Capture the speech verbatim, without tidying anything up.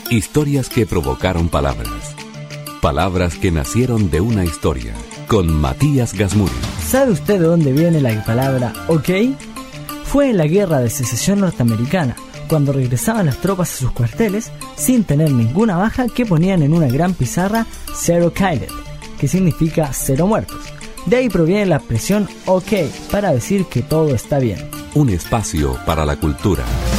Historias que provocaron palabras. Palabras que nacieron de una historia. Con Matías Gasmuri. ¿Sabe usted de dónde viene la palabra OK? Fue en la Guerra de Secesión Norteamericana, cuando regresaban las tropas a sus cuarteles sin tener ninguna baja, que ponían en una gran pizarra Zero Killed, que significa cero muertos. De ahí proviene la expresión OK, para decir que todo está bien. Un espacio para la cultura.